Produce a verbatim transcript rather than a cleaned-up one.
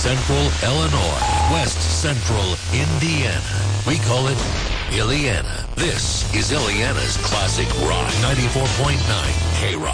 Central Illinois, West Central Indiana. We call it Illiana. This is Illiana's Classic Rock ninety-four point nine K-Rock.